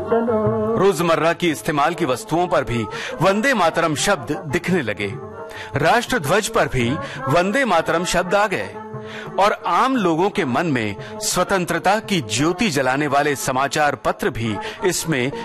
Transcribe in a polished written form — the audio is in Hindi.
रोजमर्रा की इस्तेमाल की वस्तुओं पर भी वंदे मातरम शब्द दिखने लगे। राष्ट्र ध्वज पर भी वंदे मातरम शब्द आ गए और आम लोगों के मन में स्वतंत्रता की ज्योति जलाने वाले समाचार पत्र भी इसमें